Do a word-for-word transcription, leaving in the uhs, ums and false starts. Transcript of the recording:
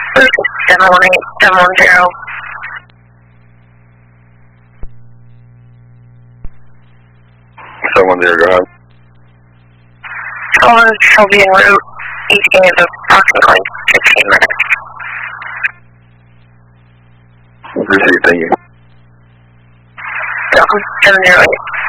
seven one eight, seven one zero. seven one zero, go ahead. Following Shelby en route, easting of approximately fifteen minutes. Received, thank you. Delta seven zero eight.